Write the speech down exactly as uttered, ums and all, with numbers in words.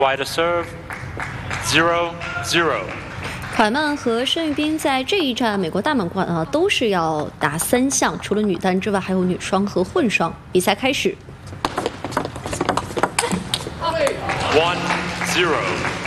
Wide serve, zero zero. 凯曼和申玉彬在这一站美国大满贯啊，都是要打三项，除了女单之外，还有女双和混双。比赛开始。 One zero.